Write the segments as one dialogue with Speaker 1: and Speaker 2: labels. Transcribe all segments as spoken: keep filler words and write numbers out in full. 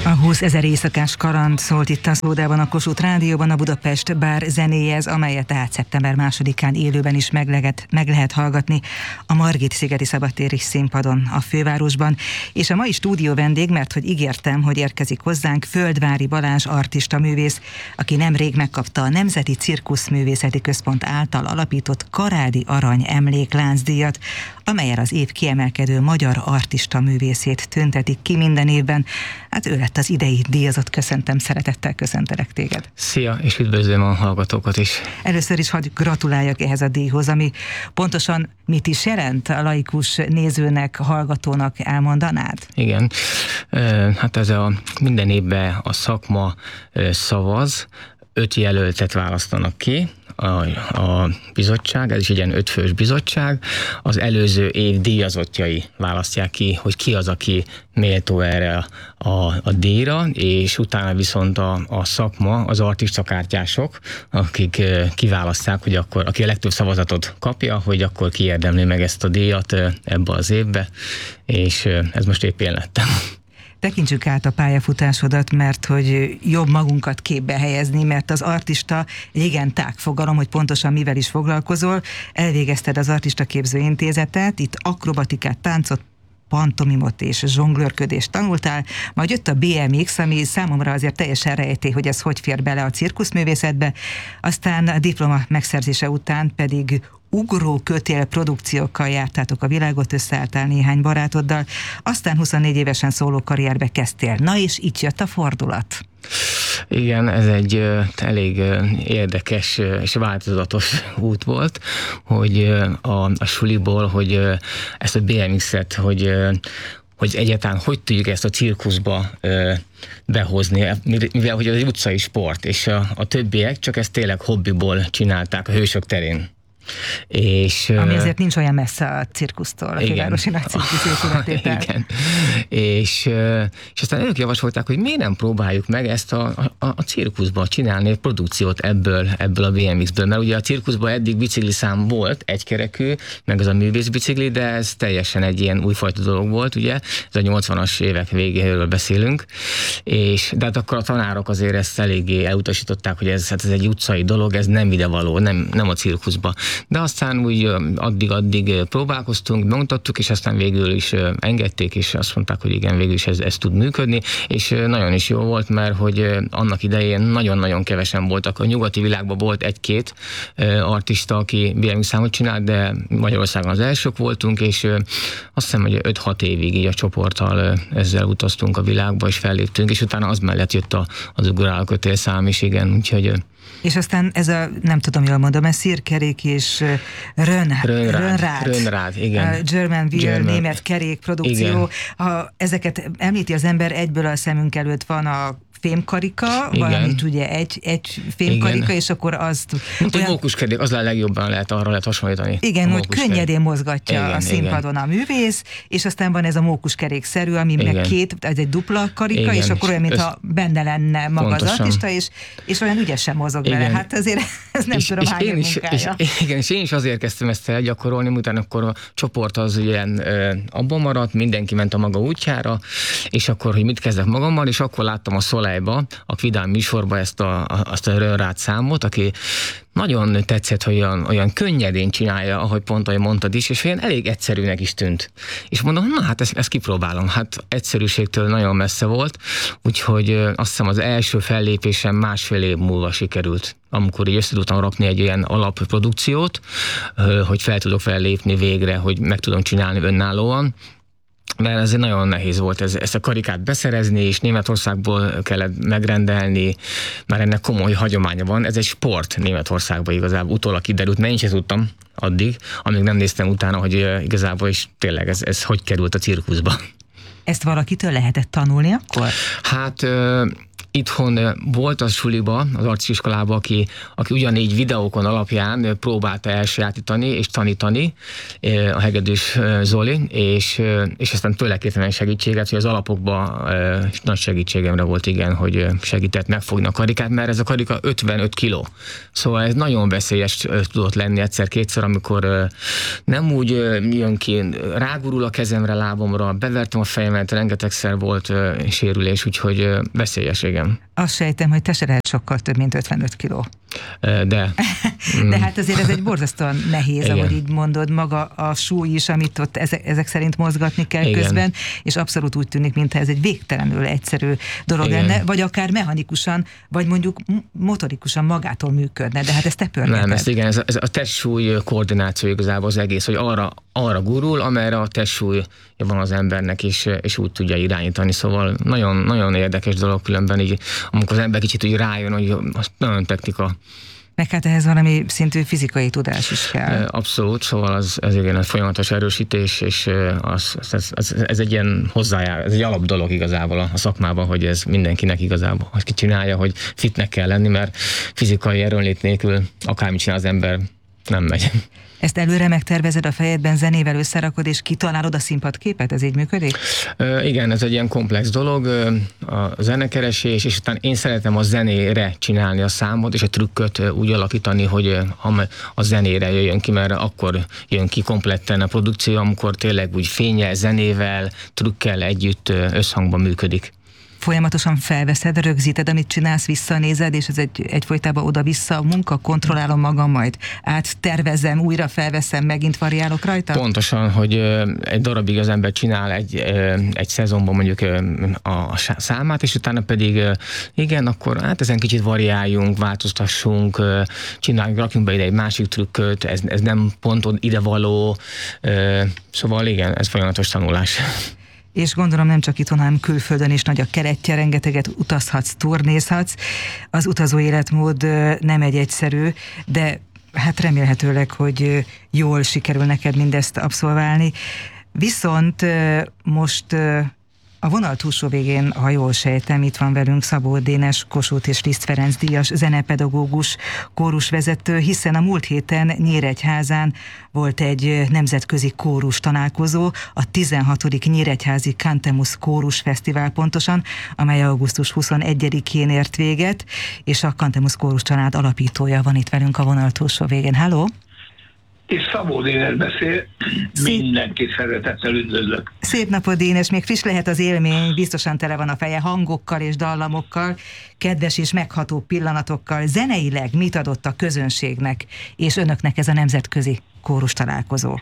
Speaker 1: A húszezer éjszakás kaland szólt itt az Ódában, a Kossuth Rádióban, a Budapest Bár zenéjéhez, amelyet tehát szeptember másodikán élőben is meg lehet, meg lehet hallgatni a Margit-szigeti szabadtéri színpadon a fővárosban. És a mai stúdió vendég, mert hogy ígértem, hogy érkezik hozzánk, Földvári Balázs artista művész, aki nemrég megkapta a Nemzeti Cirkuszművészeti Központ által alapított Karádi Arany Emlékláncdíjat, amellyel az év kiemelkedő magyar artista művészét tüntetik ki minden évben. Hát ő lett az idei díjazott. Köszöntöm, szeretettel köszöntelek téged.
Speaker 2: Szia, és üdvözlöm a hallgatókat is.
Speaker 1: Először is hadd gratuláljak ehhez a díjhoz, ami pontosan mit is jelent a laikus nézőnek, hallgatónak, elmondanád?
Speaker 2: Igen, hát ez a minden évben a szakma szavaz, öt jelöltet választanak ki, A, a bizottság, ez is egy ilyen ötfős bizottság, az előző év díjazottjai választják ki, hogy ki az, aki méltó erre a, a díjra, és utána viszont a, a szakma, az artistakártyások, akik kiválasztják, hogy akkor, aki a legtöbb szavazatot kapja, hogy akkor kiérdemli meg ezt a díjat ebbe az évbe, és ez most épp én lettem.
Speaker 1: Tekintsük át a pályafutásodat, mert hogy jobb magunkat képbe helyezni, mert az artista egy igen tág fogalom, hogy pontosan mivel is foglalkozol. Elvégezted az Artista Képző Intézetet, itt akrobatikát, táncot, pantomimot és zsonglőrködést tanultál, majd jött a bé em iksz, ami számomra azért teljesen rejtély, hogy ez hogy fér bele a cirkuszművészetbe, aztán a diploma megszerzése után pedig ugró kötél produkciókkal jártátok a világot, összeálltál néhány barátoddal, aztán huszonnégy évesen szóló karrierbe kezdtél. Na és itt jött a fordulat.
Speaker 2: Igen, ez egy uh, elég uh, érdekes uh, és változatos út volt, hogy uh, a, a suliból, hogy uh, ezt a bé em iksz-et, hogy uh, hogy egyáltalán hogy tudjuk ezt a cirkuszba ö, behozni, mivel hogy ez egy utcai sport, és a, a többiek csak ezt tényleg hobbiból csinálták a Hősök terén. És,
Speaker 1: ami azért nincs olyan messze a cirkusztól, a fővárosi nagy cirkuszépületétől.
Speaker 2: Igen. És, és aztán ők javasolták, hogy miért nem próbáljuk meg ezt a, a, a cirkuszba csinálni egy produkciót ebből, ebből a bé em iksz-ből, mert ugye a cirkuszban eddig bicikliszám volt, egykerekű, meg az a művészbicikli, de ez teljesen egy ilyen újfajta dolog volt, ugye, ez a nyolcvanas évek végéről beszélünk, és de hát akkor a tanárok azért ezt eléggé elutasították, hogy ez, hát ez egy utcai dolog, ez nem idevaló, nem, nem a cirkuszba. De aztán úgy addig-addig próbálkoztunk, megmutattuk, és aztán végül is engedték, és azt mondták, hogy igen, végül is ez, ez tud működni, és nagyon is jó volt, mert hogy annak idején nagyon-nagyon kevesen voltak. A nyugati világban volt egy-két artista, aki bé em iksz számot csinált, de Magyarországon az elsők voltunk, és azt hiszem, hogy öt-hat évig így a csoporttal ezzel utaztunk a világba, és felléptünk, és utána az mellett jött a, az ugrálkötél szám is, igen, úgyhogy...
Speaker 1: És aztán ez a, nem tudom, jól mondom, ez szírkerék és Rön,
Speaker 2: Rönrád, Rönrád, igen.
Speaker 1: A German Wheel,
Speaker 2: German.
Speaker 1: német kerék produkció. Ha ezeket említi az ember, egyből a szemünk előtt van a fémkarika, igen. Valamit ugye egy, egy fémkarika, igen. És akkor azt...
Speaker 2: Mint olyan... a mókuskerék, az legjobban lehet, arra lehet hasonlítani.
Speaker 1: Igen, hogy könnyedén mozgatja igen, a színpadon igen. A művész, és aztán van ez a mókuskerékszerű, ami igen. Meg két, ez egy dupla karika, igen. És akkor olyan, mintha benne lenne maga pontosan. Az artista, és, és olyan ügyesen mozog igen. Vele. Hát azért ez nem és, tudom, hány munkája.
Speaker 2: És, igen, és én is azért kezdtem ezt el gyakorolni, utána akkor a csoport az ilyen abban maradt, mindenki ment a maga útjára, és akkor, hogy mit kezdek magammal, és akkor láttam a Soleilba, a Kvidán műsorba ezt a, azt a Rönrád számot, aki nagyon tetszett, hogy olyan, olyan könnyedén csinálja, ahogy pont ahogy mondtad is, és olyan elég egyszerűnek is tűnt. És mondom, na hát ezt, ezt kipróbálom. Hát egyszerűségtől nagyon messze volt, úgyhogy azt hiszem az első fellépésem másfél év múlva sikerült, amikor így össze tudtam rakni egy olyan alapprodukciót, hogy fel tudok fellépni végre, hogy meg tudom csinálni önállóan. Mert ez nagyon nehéz volt ez, ezt a karikát beszerezni, és Németországból kellett megrendelni, mert ennek komoly hagyománya van. Ez egy sport Németországban igazából, utólag kiderült, mert én sem tudtam addig, amíg nem néztem utána, hogy igazából is tényleg ez, ez hogy került a cirkuszba.
Speaker 1: Ezt valakitől lehetett tanulni akkor?
Speaker 2: Hát itthon volt az suliba, az arciskolában, aki, aki ugyanígy videókon alapján próbálta elsajátítani és tanítani, a Hegedűs Zoli, és, és aztán tőle kértem segítséget, hogy az alapokban nagy segítségemre volt, igen, hogy segített megfogni a karikát, mert ez a karika ötvenöt kiló. Szóval ez nagyon veszélyes tudott lenni egyszer-kétszer, amikor nem úgy jön ki, rágurul a kezemre, lábomra, bevertem a fejemet, rengetegszer volt sérülés, úgyhogy veszélyes, igen.
Speaker 1: Azt sejtem, hogy te se lehet sokkal több, mint ötvenöt kiló.
Speaker 2: De.
Speaker 1: De hát azért ez egy borzasztóan nehéz,
Speaker 2: igen.
Speaker 1: ahogy így mondod, maga a súly is, amit ott ezek, ezek szerint mozgatni kell igen. közben, és abszolút úgy tűnik, mintha ez egy végtelenül egyszerű dolog igen. lenne, vagy akár mechanikusan, vagy mondjuk motorikusan magától működne, de hát ezt te pörgeted.
Speaker 2: Nem, ez igen, ez a, ez a testsúly koordináció igazából az egész, hogy arra, arra gurul, amerre a testsúly van az embernek, és, és úgy tudja irányítani, szóval nagyon, nagyon érdekes dolog, különben így, amikor az ember kicsit úgy rájön, hogy nagyon technika.
Speaker 1: Meg hát ehhez valami szintű fizikai tudás is kell.
Speaker 2: Abszolút, szóval az, ez igen, egy folyamatos erősítés, és az, az, az, ez egy ilyen hozzájár, ez egy alap dolog igazából a szakmában, hogy ez mindenkinek igazából, hogy ki csinálja, hogy fitnek kell lenni, mert fizikai erőnlét nélkül akármit csinál az ember, nem megy.
Speaker 1: Ezt előre megtervezed a fejedben, zenével összerakod, és kitalálod a színpadképet? Ez így működik?
Speaker 2: Ö, igen, ez egy ilyen komplex dolog, a zenekeresés, és utána én szeretem a zenére csinálni a számot, és a trükköt úgy alakítani, hogy a zenére jöjjön ki, mert akkor jön ki kompletten a produkció, amikor tényleg úgy fénnyel, zenével, trükkel együtt összhangban működik.
Speaker 1: Folyamatosan felveszed, rögzíted, amit csinálsz, visszanézed, és ez egy, egyfolytában oda-vissza a munka, kontrollálom magam, majd áttervezem, újra felveszem, megint variálok rajta?
Speaker 2: Pontosan, hogy egy darabig az ember csinál egy, egy szezonban mondjuk a számát, és utána pedig igen, akkor hát ezen kicsit variáljunk, változtassunk, csináljunk, rakjunk be ide egy másik trükköt, ez, ez nem pont ide való, szóval igen, ez folyamatos tanulás.
Speaker 1: És gondolom nem csak itthon, hanem külföldön is nagy a keretje, rengeteget utazhatsz, turnézhatsz. Az utazó életmód nem egy egyszerű, de hát remélhetőleg, hogy jól sikerül neked mindezt abszolválni. Viszont most a vonal túlsó végén, ha jól sejtem, itt van velünk Szabó Dénes, Kossuth és Liszt Ferenc díjas zenepedagógus, kórusvezető, hiszen a múlt héten Nyíregyházán volt egy nemzetközi kórus találkozó, a tizenhatodik Nyíregyházi Cantemus Kórus Fesztivál pontosan, amely augusztus huszonegyedikén ért véget, és a Cantemus Kórus család alapítója van itt velünk a vonal túlsó végén. Halló!
Speaker 3: És Szabó Dénes beszél, Szép... mindenkit szeretettel üdvözlök.
Speaker 1: Szép napot, Dénes, még friss lehet az élmény, biztosan tele van a feje hangokkal és dallamokkal, kedves és megható pillanatokkal. Zeneileg mit adott a közönségnek és önöknek ez a nemzetközi kórus találkozó?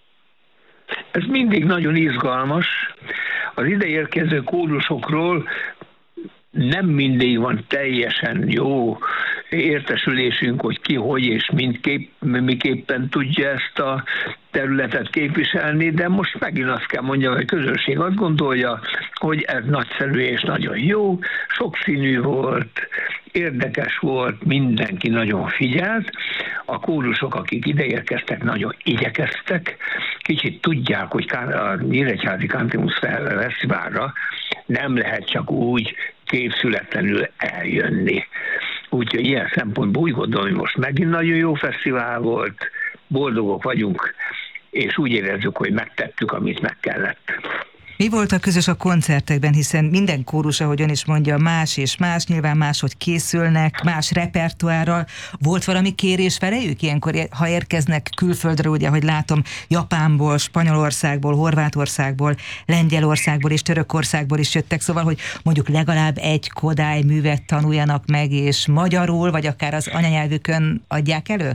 Speaker 3: Ez mindig nagyon izgalmas. Az ideérkező kórusokról nem mindig van teljesen jó értesülésünk, hogy ki, hogy és mindképp, miképpen tudja ezt a területet képviselni, de most megint azt kell mondjam, hogy a közönség azt gondolja, hogy ez nagyszerű és nagyon jó, sokszínű volt, érdekes volt, mindenki nagyon figyelt, a kórusok, akik ideérkeztek, nagyon igyekeztek, kicsit tudják, hogy a Nyíregyházi Cantemus Fesztiválra nem lehet csak úgy képzületlenül eljönni. Úgyhogy ilyen szempontból úgy gondolom, hogy most megint nagyon jó fesztivál volt, boldogok vagyunk, és úgy érezzük, hogy megtettük, amit meg kellett.
Speaker 1: Mi volt a közös a koncertekben, hiszen minden kórus, ahogy ön is mondja, más és más, nyilván máshogy készülnek, más repertoárral. Volt valami kérés felejük ilyenkor, ha érkeznek külföldre, ugye, hogy látom, Japánból, Spanyolországból, Horvátországból, Lengyelországból és Törökországból is jöttek, szóval, hogy mondjuk legalább egy Kodály művet tanuljanak meg, és magyarul, vagy akár az anyanyelvükön adják elő?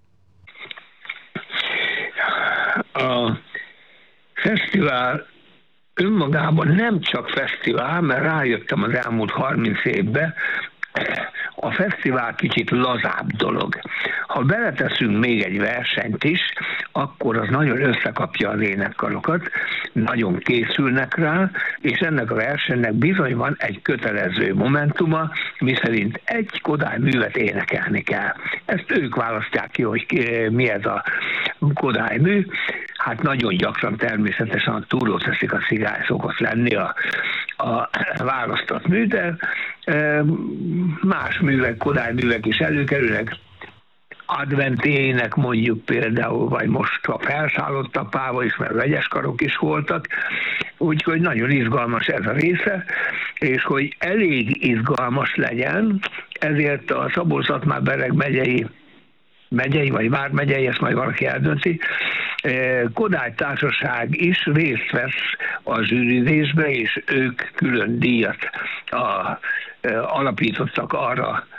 Speaker 3: A fesztivál önmagában nem csak fesztivál, mert rájöttem az elmúlt harminc évben, a fesztivál kicsit lazább dolog. Ha beleteszünk még egy versenyt is, akkor az nagyon összekapja az énekkarokat, nagyon készülnek rá, és ennek a versenynek bizony van egy kötelező momentuma, miszerint egy Kodály művet énekelni kell. Ezt ők választják ki, hogy mi ez a Kodály mű. Hát nagyon gyakran természetesen a túrót teszik a szigály szokott lenni a, a, a választott mű, de más művek, Kodály művek is előkerülnek, adventének mondjuk például, vagy most a felszállott apába is, mert vegyes karok is voltak, úgyhogy nagyon izgalmas ez a része, és hogy elég izgalmas legyen, ezért a Szabolcs-Szatmár-Bereg megyei, megyei vagy vármegyei, ezt majd valaki eldönti, Kodály Társaság is részt vesz a zsűrizésbe, és ők külön díjat a, alapítottak arra